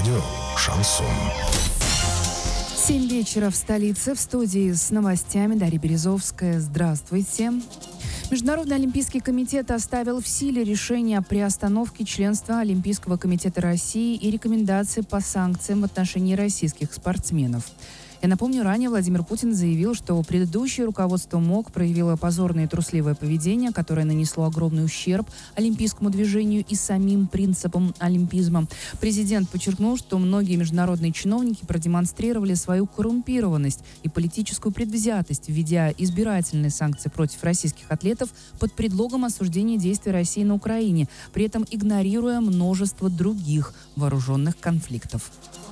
Радио «Шансон». 7 вечера в столице. В студии с новостями Дарья Березовская. Здравствуйте. Международный олимпийский комитет оставил в силе решение о приостановке членства Олимпийского комитета России и рекомендации по санкциям в отношении российских спортсменов. Я напомню, ранее Владимир Путин заявил, что предыдущее руководство МОК проявило позорное и трусливое поведение, которое нанесло огромный ущерб олимпийскому движению и самим принципам олимпизма. Президент подчеркнул, что многие международные чиновники продемонстрировали свою коррумпированность и политическую предвзятость, введя избирательные санкции против российских атлетов под предлогом осуждения действий России на Украине, при этом игнорируя множество других вооруженных конфликтов.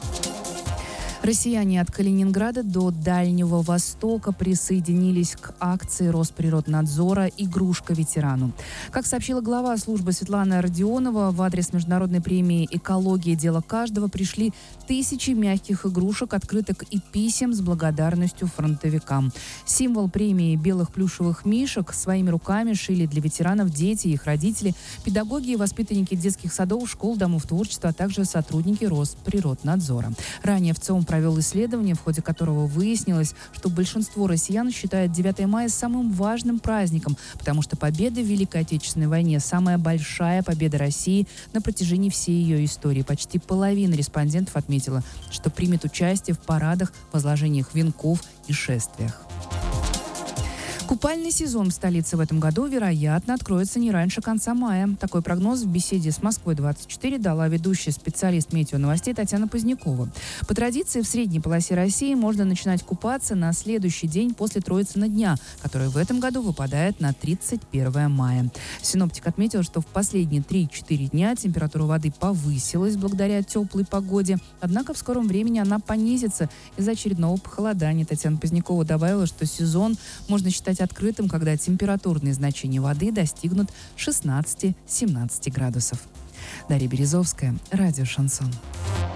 Россияне от Калининграда до Дальнего Востока присоединились к акции Росприроднадзора «Игрушка ветерану». Как сообщила глава службы Светлана Родионова, в адрес международной премии «Экология. Дело каждого» пришли тысячи мягких игрушек, открыток и писем с благодарностью фронтовикам. Символ премии белых плюшевых мишек своими руками шили для ветеранов дети и их родители, педагоги и воспитанники детских садов, школ, домов творчества, а также сотрудники Росприроднадзора. Ранее в ЦИОМ провел исследование, в ходе которого выяснилось, что большинство россиян считает 9 мая самым важным праздником, потому что победа в Великой Отечественной войне – самая большая победа России на протяжении всей ее истории. Почти половина респондентов отметила, что примет участие в парадах, возложениях венков и шествиях. Купальный сезон в столице в этом году, вероятно, откроется не раньше конца мая. Такой прогноз в беседе с «Москвой-24» дала ведущая специалист метеоновостей Татьяна Позднякова. По традиции, в средней полосе России можно начинать купаться на следующий день после Троицына дня, который в этом году выпадает на 31 мая. Синоптик отметил, что в последние 3-4 дня температура воды повысилась благодаря теплой погоде, однако в скором времени она понизится из-за очередного похолодания. Татьяна Позднякова добавила, что сезон можно считать открытым, когда температурные значения воды достигнут 16-17 градусов. Дарья Березовская, радио «Шансон».